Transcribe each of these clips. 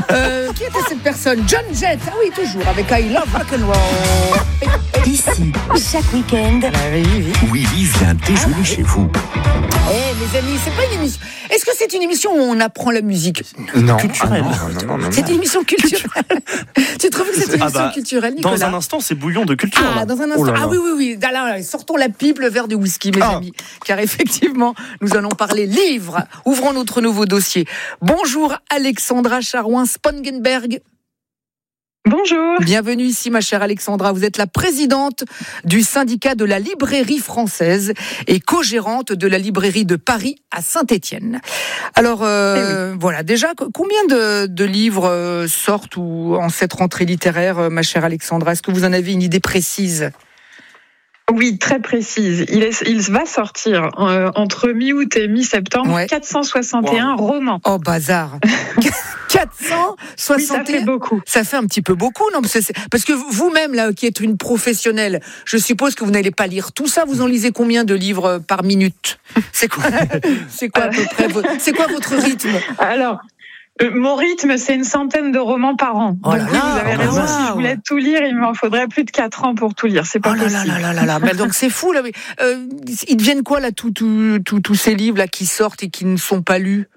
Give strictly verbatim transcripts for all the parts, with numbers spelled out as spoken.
Euh, qui était cette personne? John Jett. Ah oui, toujours, avec I Love Rock'n'Roll. Ici, chaque week-end, Willy vient déjeuner chez vous. Eh, mes amis, c'est pas une émission. Est-ce que c'est une émission où on apprend la musique? Non, Culturelle. ah non, non, non, non, C'est une émission culturelle. Tu trouves que c'est une Ah émission bah, culturelle, Nicolas? Dans un instant, c'est bouillon de culture. Ah, là. dans un Oh instant. là là. Ah oui, oui, oui. Là, là, sortons la pipe, le verre de whisky, mes Ah. amis. Car effectivement, nous allons parler livres. Ouvrons notre nouveau dossier. Bonjour, Alexandra Charouin-Spongenberg. Bonjour. Bienvenue ici, ma chère Alexandra. Vous êtes la présidente du syndicat de la librairie française et co-gérante de la librairie de Paris à Saint-Étienne. Alors, euh, voilà, déjà, combien de, de livres euh, sortent ou en cette rentrée littéraire, euh, ma chère Alexandra? Est-ce que vous en avez une idée précise? Oui, très précise. Il, est, il va sortir euh, entre mi-août et mi-septembre Ouais. quatre cent soixante et un wow. romans. Oh, bazar. quatre cent soixante et un. Oui, ça fait beaucoup. Ça fait un petit peu beaucoup, non? Parce que, parce que vous-même, là, qui êtes une professionnelle, je suppose que vous n'allez pas lire tout ça. Vous en lisez combien de livres par minute? C'est quoi, c'est quoi à peu près votre, c'est quoi votre rythme? Alors, Euh, mon rythme, c'est une centaine de romans par an. Oh là donc, là, vous avez oh raison, wow. si je voulais tout lire, il m'en faudrait plus de quatre ans pour tout lire. C'est pas Oh là possible. là là là là. Ben donc c'est fou là. Mais, euh, ils deviennent quoi là, tous tous tous tous ces livres là qui sortent et qui ne sont pas lus?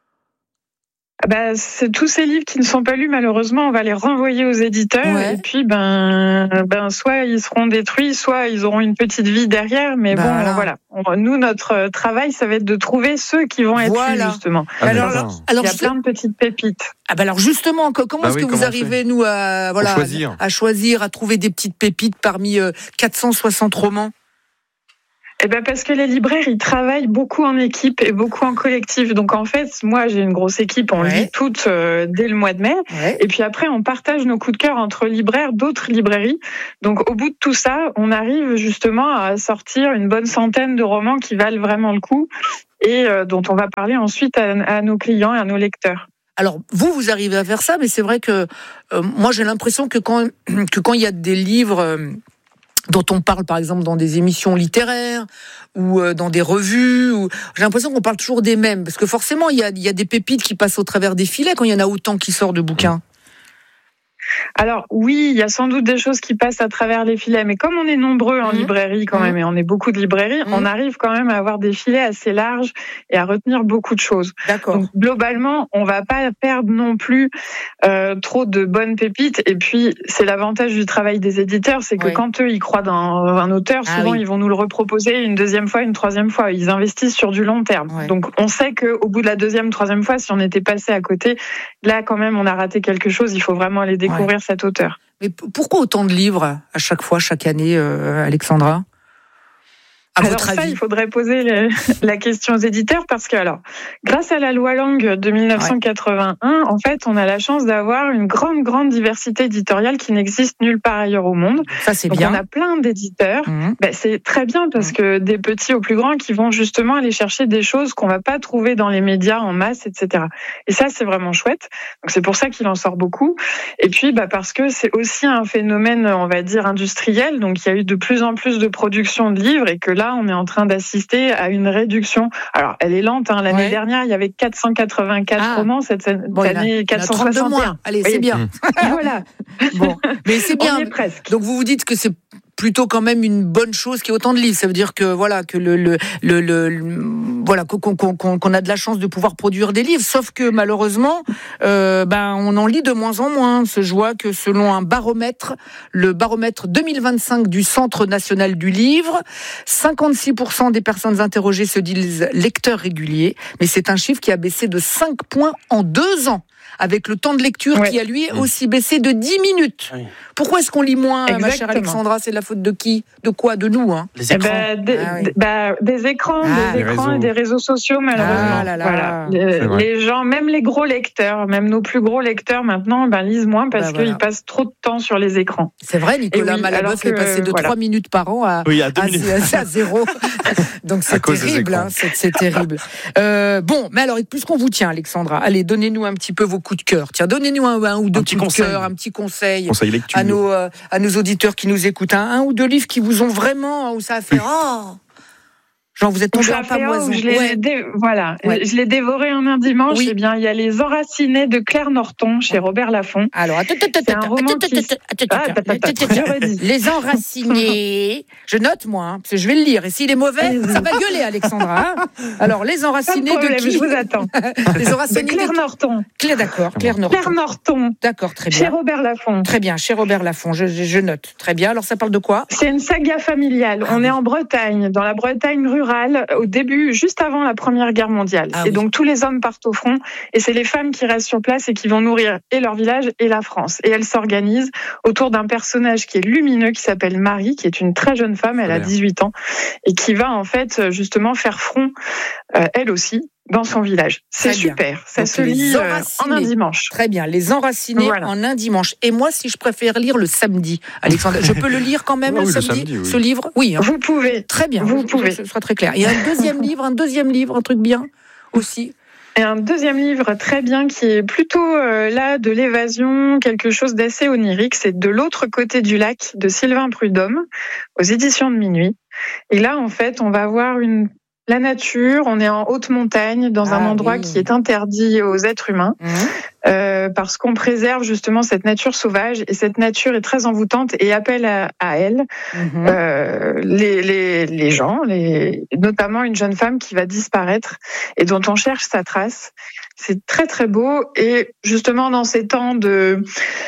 Ah bah, c'est tous ces livres qui ne sont pas lus, malheureusement, on va les renvoyer aux éditeurs. Ouais. Et puis, ben, ben, soit ils seront détruits, soit ils auront une petite vie derrière. Mais Ben bon, voilà. voilà. On- nous, notre travail, ça va être de trouver ceux qui vont être Voilà. lus, justement. Ah, alors, d'accord. alors, alors, Il y a je- plein de petites pépites. ah ben alors justement, co- comment Bah est-ce oui, que vous comment on arrivez nous à voilà Pour choisir. à choisir, à trouver des petites pépites parmi euh, quatre cent soixante romans? Eh ben parce que les libraires, ils travaillent beaucoup en équipe et beaucoup en collectif. Donc en fait, moi, j'ai une grosse équipe, on Ouais. lit toutes euh, dès le mois de mai. Ouais. Et puis après, on partage nos coups de cœur entre libraires d'autres librairies. Donc au bout de tout ça, on arrive justement à sortir une bonne centaine de romans qui valent vraiment le coup et euh, dont on va parler ensuite à, à nos clients et à nos lecteurs. Alors vous, vous arrivez à faire ça, mais c'est vrai que euh, moi j'ai l'impression que quand que quand il y a des livres euh, dont on parle par exemple dans des émissions littéraires ou euh, dans des revues, ou... j'ai l'impression qu'on parle toujours des mêmes, parce que forcément il y a, il y a des pépites qui passent au travers des filets quand il y en a autant qui sortent de bouquins. Alors oui, il y a sans doute des choses qui passent à travers les filets, mais comme on est nombreux en Mmh. librairie quand Mmh. même, et on est beaucoup de librairies, Mmh. on arrive quand même à avoir des filets assez larges et à retenir beaucoup de choses. D'accord. Donc globalement, on va pas perdre non plus euh, trop de bonnes pépites. Et puis c'est l'avantage du travail des éditeurs, c'est que Ouais. quand eux ils croient dans un auteur, Ah souvent oui. ils vont nous le reproposer une deuxième fois, une troisième fois. Ils investissent sur du long terme. Ouais. Donc on sait que au bout de la deuxième, troisième fois, si on était passé à côté, là quand même on a raté quelque chose. Il faut vraiment aller découvrir cet auteur. Mais p- pourquoi autant de livres à chaque fois, chaque année, euh, Alexandra? À Alors votre ça, avis? il faudrait poser le- la question aux éditeurs parce que, alors, grâce à la loi Langue de dix-neuf cent quatre-vingt-un, en fait, on a la chance d'avoir une grande, grande diversité éditoriale qui n'existe nulle part ailleurs au monde. Ça c'est Donc bien. on a plein d'éditeurs. Mmh. Ben, c'est très bien parce que des petits aux plus grands qui vont justement aller chercher des choses qu'on va pas trouver dans les médias en masse, et cetera. Et ça, c'est vraiment chouette. Donc c'est pour ça qu'il en sort beaucoup. Et puis, bah, parce que c'est aussi un phénomène, on va dire, industriel. Donc il y a eu de plus en plus de production de livres et que là, on est en train d'assister à une réduction. Alors, elle est lente. Hein. L'année Ouais. dernière, il y avait quatre cent quatre-vingt-quatre Ah. romans. Cette, cette Bon, il y en a- année, il y en a quatre cent trente de soixante et un. moins. Allez, Oui. c'est bien. Voilà. Bon, mais c'est bien. On y est presque. Donc vous vous dites que c'est plutôt quand même une bonne chose qu'il y ait autant de livres. Ça veut dire que voilà que le, le, le, le, le- voilà qu'on, qu'on, qu'on, qu'on a de la chance de pouvoir produire des livres. Sauf que malheureusement, euh, ben on en lit de moins en moins. Je vois que selon un baromètre, le baromètre deux mille vingt-cinq du Centre national du livre, cinquante-six pour cent des personnes interrogées se disent lecteurs réguliers, mais c'est un chiffre qui a baissé de cinq points en deux ans. Avec le temps de lecture Ouais. qui a lui aussi baissé de dix minutes. Oui. Pourquoi est-ce qu'on lit moins, ma chère Exactement. Alexandra? C'est de la faute de qui? De quoi? De nous, hein? Les Eh écrans. ben, des, Ah oui. des- bah, des écrans, Ah, des les écrans réseaux. et des réseaux sociaux, malheureusement. Ah là là. Voilà. C'est Les, vrai. les gens, même les gros lecteurs, même nos plus gros lecteurs maintenant, ben, lisent moins parce Bah, voilà. qu'ils passent trop de temps sur les écrans. C'est vrai, Nicolas Et oui, Malaboeuf alors que, est passé de voilà. trois minutes par an à, Oui, à deux à, minutes. à- à zéro. Donc c'est cause des terrible, écrans. hein, c'est, c'est terrible. Euh, bon, mais alors, puisqu'on vous tient, Alexandra, allez, donnez-nous un petit peu vos coups de cœur. Tiens, donnez-nous un, un ou deux petit coups conseil. de cœur, un petit conseil Conseil lecture. à nos, euh, à nos auditeurs qui nous écoutent. Un, un ou deux livres qui vous ont vraiment, où ça a fait « Oh !» Genre, vous êtes tombé en Faféa, pamoison. je l'ai Ouais. dé... Voilà, Ouais. je l'ai dévoré en un dimanche. Oui. Eh bien, il y a Les Enracinés de Claire Norton chez Robert Laffont. Alors, attends, attends, C'est un attends, roman attends, qui- attends, attends, Ah, attends, attends, attends, attends, attends. je redis. Les Enracinés. Je note, moi, hein, parce que je vais le lire. Et s'il est mauvais, Allez-y. ça va gueuler, Alexandra. hein. Alors, Les Pas de Enracinés de problème, qui je vous attends. Les De Enracinés Claire de Norton. Claire, d'accord. Claire Norton. Claire Norton, D'accord, très chez bien. Robert Laffont. Très bien, chez Robert Laffont. Je, je, je note. Très bien. Alors, ça parle de quoi? C'est une saga familiale. On est en Bretagne, dans la Bretagne rurale, au début, juste avant la Première Guerre mondiale. Ah et oui. donc, tous les hommes partent au front, et c'est les femmes qui restent sur place et qui vont nourrir et leur village et la France. Et elles s'organisent autour d'un personnage qui est lumineux, qui s'appelle Marie, qui est une très jeune femme, elle a dix-huit ans, et qui va en fait justement faire front, euh, elle aussi, dans son village. C'est Très bien. super. Ça Donc, se les lit euh, en Enracinés. un dimanche. Très bien, Les Enracinés Voilà. en un dimanche. Et moi, si je préfère lire le samedi, Alexandre, je peux le lire quand même Ah le oui, le samedi, samedi, oui. ce livre? Oui, hein. Vous pouvez. Très bien. Vous Je- pouvez. Ce sera très clair. Il y a un deuxième livre, un deuxième livre, un truc bien aussi. Et un deuxième livre très bien qui est plutôt euh, là de l'évasion, quelque chose d'assez onirique, c'est De l'autre côté du lac de Sylvain Prudhomme aux éditions de Minuit. Et là, en fait, on va voir une la nature, on est en haute montagne, dans Ah, un endroit oui. qui est interdit aux êtres humains, Mmh. euh, parce qu'on préserve justement cette nature sauvage, et cette nature est très envoûtante et appelle à, à elle Mhm. euh, les, les, les gens, les, notamment une jeune femme qui va disparaître et dont on cherche sa trace. C'est très très beau, et justement dans ces temps de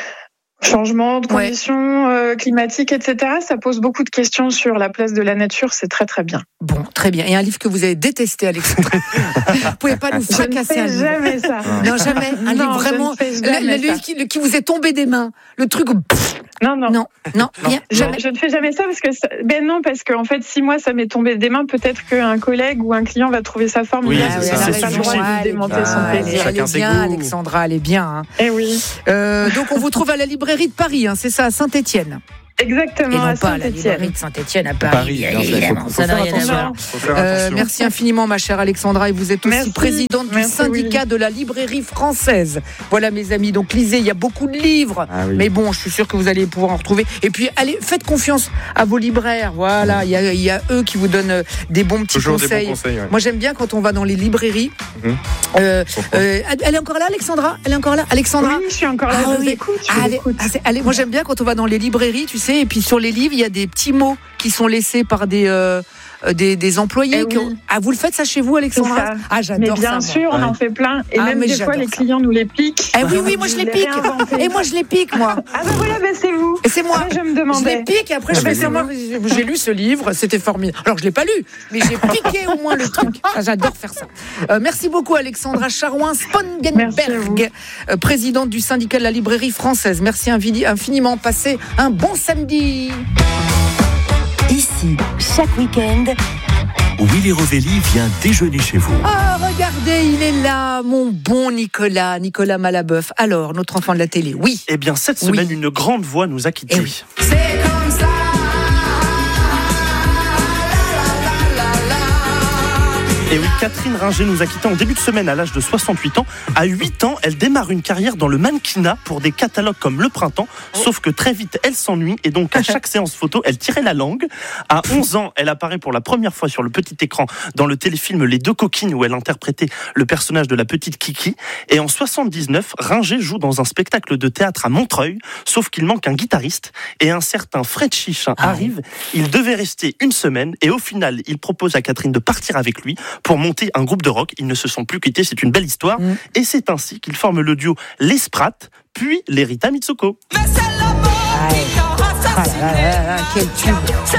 changement de Ouais. conditions euh, climatiques, et cetera, ça pose beaucoup de questions sur la place de la nature, c'est très très bien. Bon, très bien. Et un livre que vous avez détesté, Alexandra. Vous pouvez pas nous Je ne fracasser un fais livre. jamais ça. Non, jamais. Un Non, livre je vraiment. ne fais Le, jamais le livre ça. qui, le- qui vous est tombé des mains. Le truc. où, pff, Non, non. non, non, rien. Je, Jamais. je ne fais jamais ça parce que ça- ben non, parce qu'en fait, si moi ça m'est tombé des mains, peut-être qu'un collègue ou un client va trouver ça formidable. Oui, Ah c'est Il ça, n'a c'est pas le droit subjectif. de lui démonter elle est son bien, Ah, elle est- plaisir. elle est Chacun ses bien, goûts. Alexandra, elle est bien. hein. Eh oui, Euh, donc on vous trouve à la librairie de Paris, hein, c'est ça, à Saint-Étienne. Et exactement, non à pas à la Saint-Étienne. librairie de Saint-Étienne à Paris. Paris, bien sûr, il faut- évidemment, faut ça n'a faire rien à attention. voir. Faut faire Euh, attention. merci infiniment, ma chère Alexandra, et vous êtes aussi Merci. présidente du Merci, syndicat de la librairie française. Voilà, mes amis. Donc lisez, il y a beaucoup de livres, Ah oui. mais bon, je suis sûre que vous allez pouvoir en retrouver. Et puis, allez, faites confiance à vos libraires. Voilà, il y a, il y a eux qui vous donnent euh, des bons petits Toujours conseils. des bons conseils. ouais. Moi, j'aime bien quand on va dans les librairies. Mhm. Euh, Pourquoi euh, elle est encore là, Alexandra Elle est encore là, Alexandra. Oui, je suis encore là, Ah je vous oui. écoute. Je Ah, vous allez, écoute. ah, c'est- allez, moi j'aime bien quand on va dans les librairies, tu sais, et puis sur les livres, il y a des petits mots qui sont laissés par des, euh, euh, des, des employés. Eh qui ont- oui. Ah, vous le faites ça chez vous, Alexandra? C'est ça. Ah, Mais j'adore ça. bien moi. sûr, on Ouais. en fait plein. Et Ah, même mais des fois, j'adore les ça. clients nous les piquent. Eh oui, oui, moi je les pique. réinventés. Et moi je les pique, moi. Ah ben voilà, ben c'est vous. Et c'est moi. Ah ben, je me Je les demandais. pique et après je Ah, fais mais ça. c'est Moi, j'ai lu ce livre, c'était formidable. Alors je l'ai pas lu, mais j'ai piqué au moins le truc. Ah, j'adore faire ça. Euh, merci beaucoup, Alexandra Charouin Merci à vous. Spongenberg, euh, présidente du syndicat de la librairie française. Merci infini- infiniment. Passez un bon samedi. Ici, chaque week-end, Willy Rovelli vient déjeuner chez vous. Ah, regardez, il est là, mon bon Nicolas, Nicolas Malabeuf. Alors, notre enfant de la télé, oui. Eh bien, cette Oui. semaine, une grande voix nous a quittés. Eh oui. C'est comme ça. Et oui, Catherine Ringer nous a quittés en début de semaine à l'âge de soixante-huit ans. À huit ans, elle démarre une carrière dans le mannequinat pour des catalogues comme Le Printemps. Sauf que très vite, elle s'ennuie et donc à chaque séance photo, elle tirait la langue. À onze ans, elle apparaît pour la première fois sur le petit écran dans le téléfilm Les Deux Coquines où elle interprétait le personnage de la petite Kiki. Et en soixante-dix-neuf, Ringer joue dans un spectacle de théâtre à Montreuil. Sauf qu'il manque un guitariste et un certain Fred Chichin arrive. Il devait rester une semaine et au final, il propose à Catherine de partir avec lui pour monter un groupe de rock. Ils ne se sont plus quittés, c'est une belle histoire. Mm. Et c'est ainsi qu'ils forment le duo Les Spratt, puis les Rita Mitsouko. Ah là là là là, quel tube.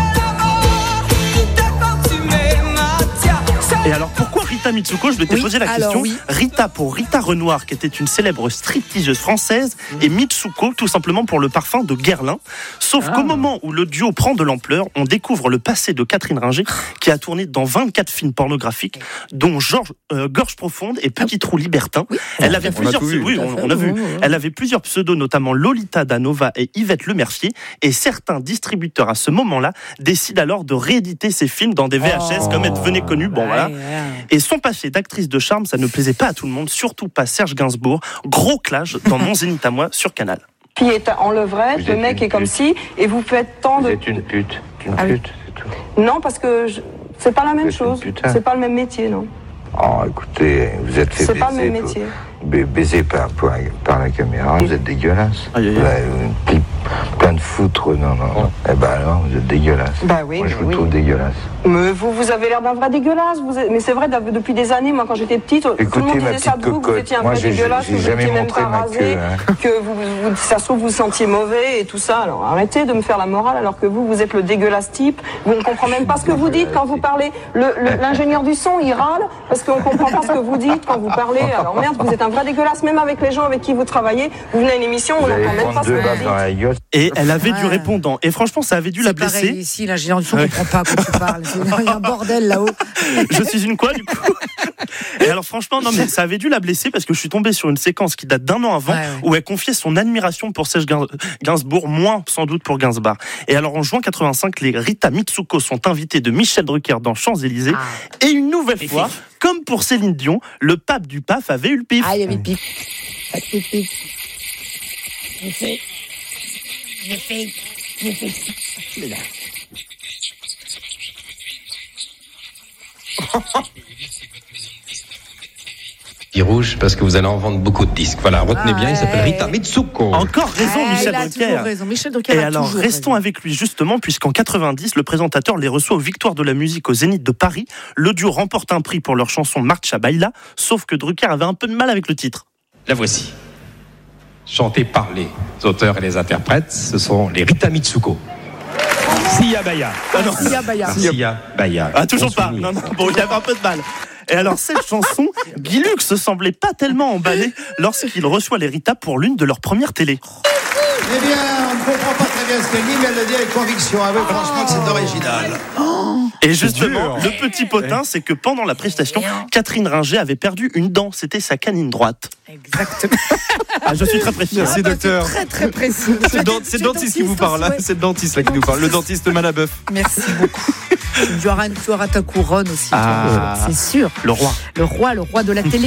Et alors pourquoi Rita Mitsouko? Je vais te Oui, poser la alors, question. oui. Rita pour Rita Renoir, qui était une célèbre stripteaseuse française, et Mitsuko tout simplement pour le parfum de Guerlain. Sauf Ah. qu'au moment où le duo prend de l'ampleur, on découvre le passé de Catherine Ringer, qui a tourné dans vingt-quatre films pornographiques, dont Georges, euh, Gorge Profonde et Petit Trou Libertin. Elle avait on a plusieurs, tout vu. oui, on, on a vu. Elle avait plusieurs pseudos, notamment Lolita Danova et Yvette Lemercier. Et certains distributeurs à ce moment-là décident alors de rééditer ces films dans des V H S, Oh. comme elle devenait connue. Bon, voilà. Ouais, ouais. Et son passé d'actrice de charme, ça ne plaisait pas à tout le monde, surtout pas Serge Gainsbourg. Gros clash dans Mon Zénith à moi sur Canal. La fille est en levrette, Vous le êtes mec une est comme pute. ci, et vous faites tant Vous de... êtes une pute. Une Ah oui. pute, c'est tout. Non, parce que je- C'est pas la même Vous êtes une chose. putain. C'est pas le même métier, non. Oh, écoutez, vous êtes fait C'est baiser, pas le même pour- métier. ba- baiser par, par, par la caméra, vous êtes dégueulasse. Aïe, aïe, aïe. Vous avez une pipe plein de foutre, non, non, non. Eh ben alors, vous êtes dégueulasse. Bah oui, Moi, je mais vous oui. trouve dégueulasse. Mais vous, vous avez l'air d'un vrai dégueulasse. Vous êtes- Mais c'est vrai, d'av- depuis des années, moi, quand j'étais petite, tout le Écoutez, monde ma disait ça de petite vous, que vous cocotte, étiez un moi, vrai j'ai- dégueulasse, j'ai que vous jamais étiez même montré pas ma rasé, queue, hein. que vous, vous, ça se trouve, vous sentiez mauvais et tout ça. Alors arrêtez de me faire la morale alors que vous, vous êtes le dégueulasse type. Vous ne comprenez même pas ce que vous dites quand vous parlez. Le- le- L'ingénieur du son, il râle parce qu'on ne comprend pas ce que vous dites quand vous parlez. Alors merde, vous êtes un vrai dégueulasse, même avec les gens avec qui vous travaillez. Vous venez à une émission, on Vous allez n'entend même pas prendre ce que deux vous balles dites. dans la gueule. Et elle avait du Ouais. répondant. Et franchement, ça avait dû la C'est pareil, blesser. ici, l'ingénieur du son ne Ouais. comprend pas quand tu parles. Il y a un bordel là-haut. Je suis une quoi, du coup? Et alors, franchement, non, mais ça avait dû la blesser parce que je suis tombé sur une séquence qui date d'un an avant Ouais, ouais. où elle confiait son admiration pour Serge Gain- Gainsbourg, moins sans doute pour Gainsbourg. Et alors, en juin quatre-vingt-cinq, les Rita Mitsuko sont invités de Michel Drucker dans Champs-Élysées. Ah. Et une nouvelle fois, comme pour Céline Dion, le pape du P A F avait eu le pif. Ah, il y avait le pif. Ah, pif, pif. Je fais, je fais, je fais ça. Puis rouge parce que vous allez en vendre beaucoup de disques. Voilà, retenez Ah, bien, il s'appelle ouais. Rita Mitsuko. Encore raison, Ah, Michel il a Drucker. toujours raison. Michel Drucker Et a alors, toujours restons raison. avec lui justement, puisqu'en quatre-vingt-dix, le présentateur les reçoit aux Victoires de la musique au Zénith de Paris. Le duo remporte un prix pour leur chanson Marcha Baila, sauf que Drucker avait un peu de mal avec le titre. La voici. Chantée par les auteurs et les interprètes, ce sont les Rita Mitsuko. Sia Baya. Ah non. Sia Baya. Sia Baya. Ah, toujours Bon pas. souvenir. Non, non, bon, il y avait un peu de mal. Et alors, cette chanson, Guy Lux se semblait pas tellement emballé lorsqu'il reçoit les Rita pour l'une de leurs premières télés. Eh bien, on ne comprend pas très bien ce qu'elle dit, mais elle le dit avec conviction. Avouez franchement que c'est original. Et justement, le petit potin, c'est que pendant la prestation, Catherine Ringer avait perdu une dent. C'était sa canine droite. Exactement. Ah, je suis très précis. Merci, Ah bah, docteur. c'est Très, très précis. C'est le dent- c'est le dentiste qui vous parle, là. ouais. C'est le dentiste là qui nous parle. Le dentiste Malabeuf. Merci beaucoup. Tu auras, tu auras ta couronne aussi. Ah. C'est sûr. Le roi. Le roi, le roi de la télé.